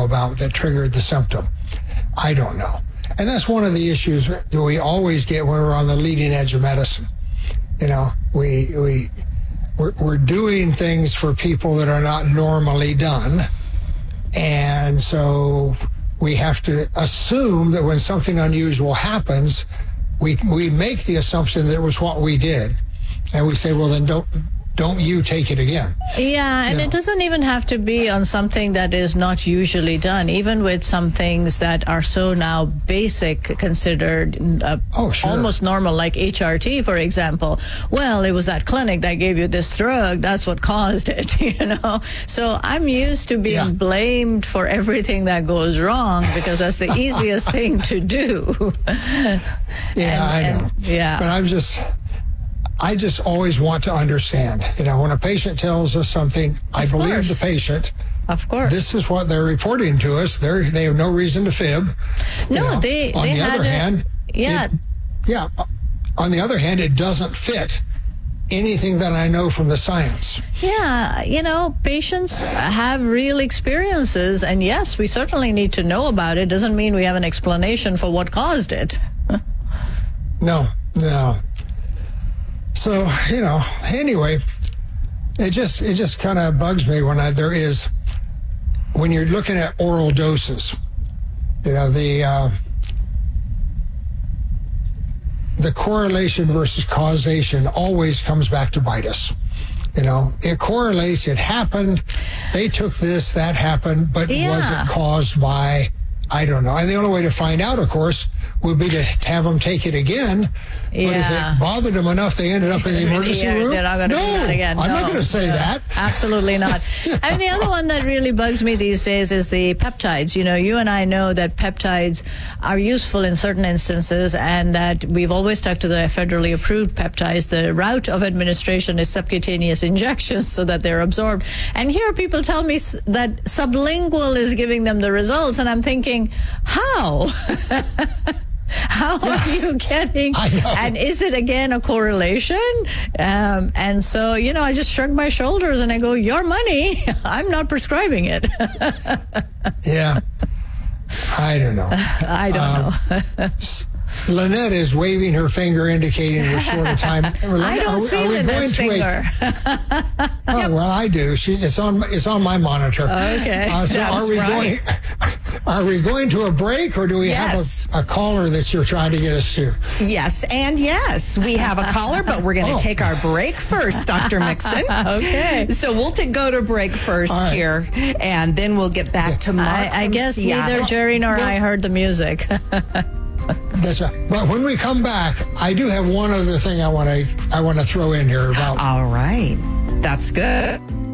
about that triggered the symptom? I don't know. And that's one of the issues that we always get when we're on the leading edge of medicine. You know, we're doing things for people that are not normally done. And so we have to assume that when something unusual happens, we make the assumption that it was what we did. And we say, well, then don't you take it again. Yeah, and it doesn't even have to be on something that is not usually done. Even with some things that are so now basic, considered almost normal, like HRT, for example. Well, it was that clinic that gave you this drug. That's what caused it, you know. So I'm used to being blamed for everything that goes wrong because that's the easiest thing to do. I know. Yeah. But I just always want to understand. You know, when a patient tells us something, I believe the patient. Of course. This is what they're reporting to us. They have no reason to fib. No, on the other hand, on the other hand, it doesn't fit anything that I know from the science. Yeah, you know, patients have real experiences, and yes, we certainly need to know about it. Doesn't mean we have an explanation for what caused it. No. So, you know, anyway, it just kind of bugs me when when you're looking at oral doses, you know, the correlation versus causation always comes back to bite us. You know, it correlates, it happened, they took this, that happened, but was it caused by, I don't know. And the only way to find out, of course, would be to have them take it again. Yeah. But if it bothered them enough, they ended up in the emergency room. They're not going to do that again. I'm not going to say that. Absolutely not. And the other one that really bugs me these days is the peptides. You know, you and I know that peptides are useful in certain instances and that we've always stuck to the federally approved peptides. The route of administration is subcutaneous injections so that they're absorbed. And here people tell me that sublingual is giving them the results. And I'm thinking, how? How are you getting, and is it again a correlation? And so, you know, I just shrug my shoulders and I go, your money, I'm not prescribing it. Yeah, I don't know. I don't know. Lynette is waving her finger indicating we're short of time. I don't see Lynette's finger. Oh, well, I do. It's on my monitor. Okay. So are we going to a break, or do we have a caller that you're trying to get us to? Yes, and yes. We have a caller, but we're going to take our break first, Dr. Mixon. Okay. So we'll go to break first here, and then we'll get back to Mark I guess Seattle. neither Jerry nor I heard the music. That's right. But when we come back, I do have one other thing I want to throw in here about. All right. That's good.